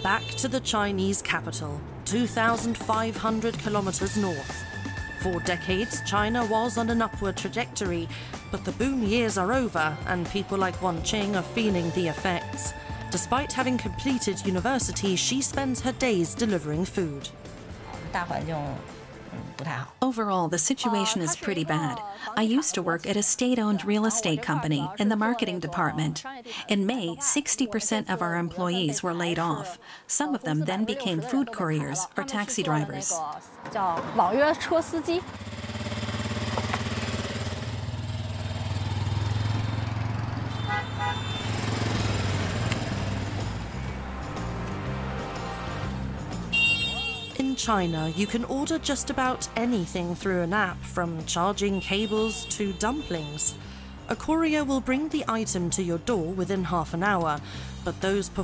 Back to the Chinese capital, 2,500 kilometers north. For decades, China was on an upward trajectory, but the boom years are over and people like Wan Qing are feeling the effects. Despite having completed university, she spends her days delivering food. Overall, the situation is pretty bad. I used to work at a state-owned real estate company in the marketing department. In May, 60% of our employees were laid off. Some of them then became food couriers or taxi drivers. In China, you can order just about anything through an app, from charging cables to dumplings. A courier will bring the item to your door within half an hour, but those